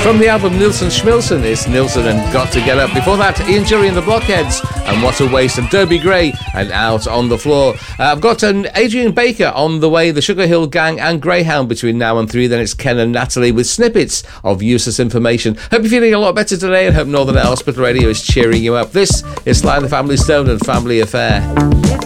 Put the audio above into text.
From the album Nilsson Schmilsson is Nilsson and Got to Get Up. Before that, Ian Jury and the Blockheads and What a Waste, and Derby Gray and Out on the Floor. I've got an Adrian Baker on the way, the Sugar Hill Gang and Greyhound between now and 3. Then it's Ken and Natalie with snippets of useless information. Hope you're feeling a lot better today and hope Northern Air Hospital Radio is cheering you up. This is Sly and the Family Stone and Family Affair.